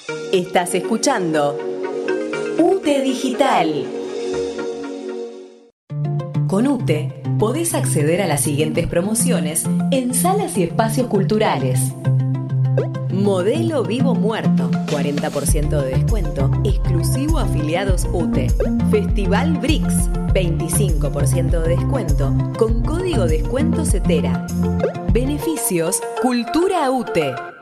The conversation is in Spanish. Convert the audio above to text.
Estás escuchando UTE Digital. Con UTE podés acceder a las siguientes promociones en salas y espacios culturales. Modelo Vivo Muerto, 40% de descuento, exclusivo afiliados UTE. Festival BRICS, 25% de descuento, con código descuento CETERA. Beneficios Cultura UTE.